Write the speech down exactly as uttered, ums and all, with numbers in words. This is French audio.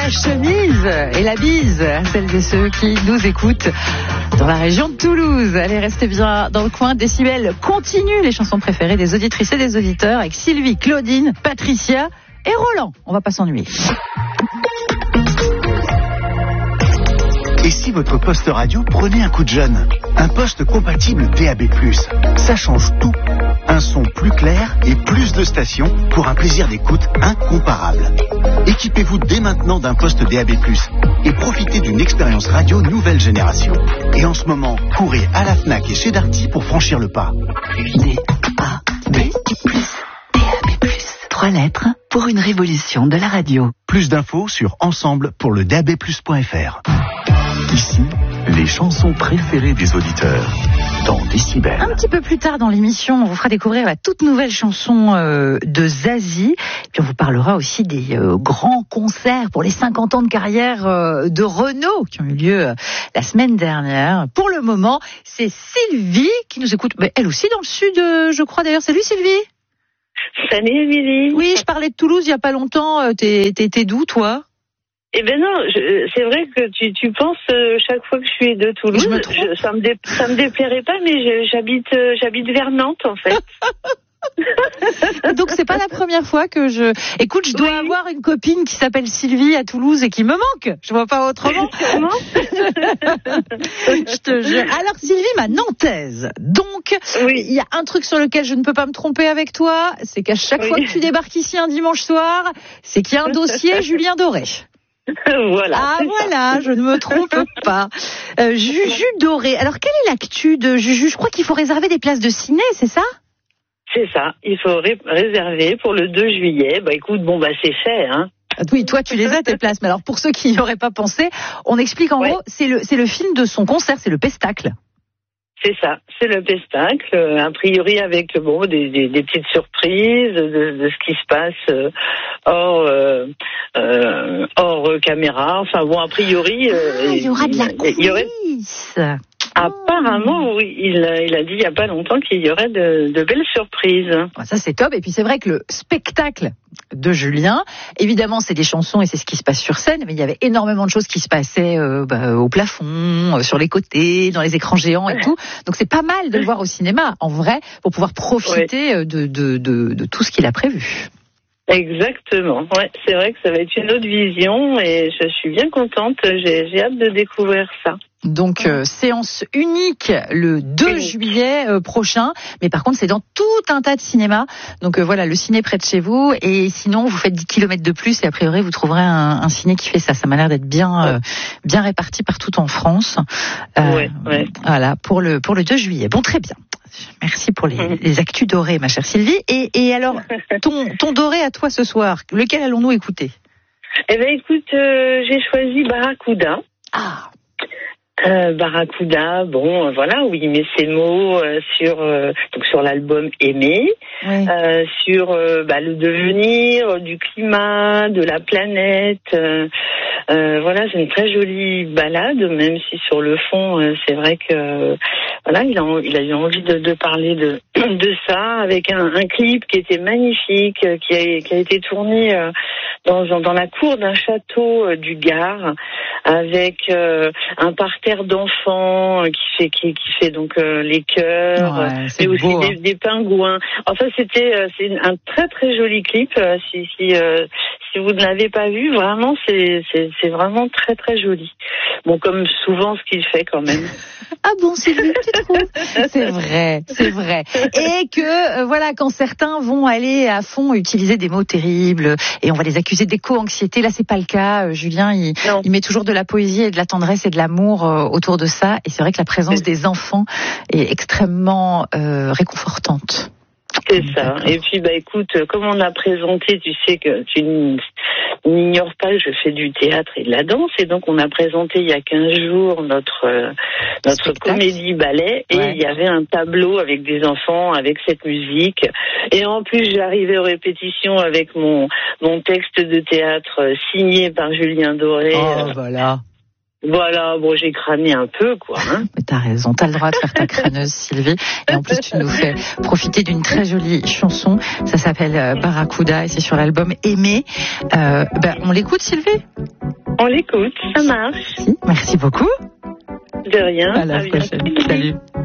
la chemise et la bise à celles et ceux qui nous écoutent dans la région de Toulouse. Allez, restez bien dans le coin. Décibel continue les chansons préférées des auditrices et des auditeurs avec Sylvie, Claudine, Patricia et Roland. On va pas s'ennuyer. Et si votre poste radio prenait un coup de jeune? Un poste compatible D A B plus. Ça change tout. Un son plus clair et plus de stations pour un plaisir d'écoute incomparable. Équipez-vous dès maintenant d'un poste D A B plus et profitez d'une expérience radio nouvelle génération. Et en ce moment, courez à la Fnac et chez Darty pour franchir le pas. D A B plus. D A B plus. Trois lettres pour une révolution de la radio. Plus d'infos sur ensemble pour le D A B plus point F R. Ici, les chansons préférées des auditeurs dans Décibel. Un petit peu plus tard dans l'émission, on vous fera découvrir la toute nouvelle chanson euh, de Zazie. Puis on vous parlera aussi des euh, grands concerts pour les cinquante ans de carrière euh, de Renaud qui ont eu lieu euh, la semaine dernière. Pour le moment, c'est Sylvie qui nous écoute. Mais elle aussi dans le sud, euh, je crois d'ailleurs. Salut Sylvie. Salut Émilie. Oui, je parlais de Toulouse il y a pas longtemps. Euh, t'es, t'es, t'es d'où toi? Eh ben non, je, c'est vrai que tu, tu penses euh, chaque fois que je suis de Toulouse, je me je, ça me dé, ça me déplairait pas, mais je, j'habite euh, j'habite vers Nantes en fait. Donc c'est pas la première fois que je. Écoute, je dois oui. avoir une copine qui s'appelle Sylvie à Toulouse et qui me manque. Je vois pas autrement. Je te jure. Alors Sylvie, ma nantaise. Donc il oui. y a un truc sur lequel je ne peux pas me tromper avec toi, c'est qu'à chaque oui. fois que tu débarques ici un dimanche soir, c'est qu'il y a un dossier Julien Doré. Voilà. Ah voilà, ça. Je ne me trompe pas. Euh, Juju Doré. Alors quelle est l'actu de Juju? Je crois qu'il faut réserver des places de ciné, c'est ça? C'est ça. Il faut ré- réserver pour le deux juillet. Bah écoute, bon bah c'est fait, hein. Oui, toi tu les as tes places. Mais alors pour ceux qui n'y auraient pas pensé, on explique en ouais. gros, c'est le c'est le film de son concert, c'est le Pestacle. C'est ça, c'est le Pestacle, euh, a priori avec bon des, des, des petites surprises de, de ce qui se passe euh, hors euh, euh, hors caméra. Enfin bon, a priori, euh, ah, il y aura de la coulisses. Il y aurait... Apparemment, oui, il, il a dit il y a pas longtemps qu'il y aurait de, de belles surprises. Ça c'est top. Et puis c'est vrai que le spectacle de Julien, évidemment c'est des chansons et c'est ce qui se passe sur scène, mais il y avait énormément de choses qui se passaient euh, bah, au plafond, euh, sur les côtés, dans les écrans géants et tout. Donc c'est pas mal de le voir au cinéma, en vrai, pour pouvoir profiter ouais. de, de, de, de tout ce qu'il a prévu. Exactement, ouais, c'est vrai que ça va être une autre vision et je suis bien contente, j'ai, j'ai hâte de découvrir ça. Donc euh, séance unique le deux juillet euh, prochain, mais par contre c'est dans tout un tas de cinémas. Donc euh, voilà, le ciné près de chez vous, et sinon vous faites dix kilomètres de plus et a priori vous trouverez un, un ciné qui fait ça. Ça m'a l'air d'être bien euh, bien réparti partout en France. Euh, ouais, ouais. Voilà, pour le pour le deux juillet. Bon, très bien. Merci pour les, mmh. les actus dorés, ma chère Sylvie. Et, et alors, ton, ton doré à toi ce soir, lequel allons-nous écouter? Eh ben écoute, euh, j'ai choisi Barracuda. Ah. Euh, Barracuda, bon, euh, voilà, où il met ses mots euh, sur euh, donc sur l'album Aimer, oui. euh, sur euh, bah, le devenir euh, du climat, de la planète. Euh, euh, voilà, c'est une très jolie balade, même si sur le fond, euh, c'est vrai que euh, voilà, il a il a eu envie de, de parler de de ça avec un, un clip qui était magnifique, euh, qui a qui a été tourné euh, dans dans la cour d'un château euh, du Gard, avec euh, un parterre d'enfants euh, qui fait qui, qui fait donc euh, les chœurs, ouais, mais aussi beau, des, hein. des pingouins. Enfin, c'était euh, c'est un très très joli clip. Euh, si si euh, si vous ne l'avez pas vu, vraiment c'est c'est c'est vraiment très très joli. Bon, comme souvent ce qu'il fait quand même. Ah bon, Sylvie, tu trouves? C'est vrai, c'est vrai. Et que, euh, voilà, quand certains vont aller à fond utiliser des mots terribles et on va les accuser d'éco-anxiété, là c'est pas le cas. Euh, Julien, il, il met toujours de la poésie et de la tendresse et de l'amour euh, autour de ça. Et c'est vrai que la présence des enfants est extrêmement euh, réconfortante. C'est ça. Et puis, bah, écoute, comme on a présenté, tu sais que tu n'ignores pas que je fais du théâtre et de la danse, et donc on a présenté il y a quinze jours notre euh, notre comédie ballet, et ouais. il y avait un tableau avec des enfants, avec cette musique, et en plus j'arrivais aux répétitions avec mon mon texte de théâtre signé par Julien Doré. Oh, voilà. Voilà, bon, j'ai crâné un peu, quoi. Hein. Mais t'as raison, t'as le droit de faire ta crâneuse, Sylvie. Et en plus, tu nous fais profiter d'une très jolie chanson. Ça s'appelle Barracuda et c'est sur l'album Aimer. Euh, ben, on l'écoute, Sylvie ? On l'écoute, ça marche. Merci beaucoup. De rien. À la prochaine. Salut.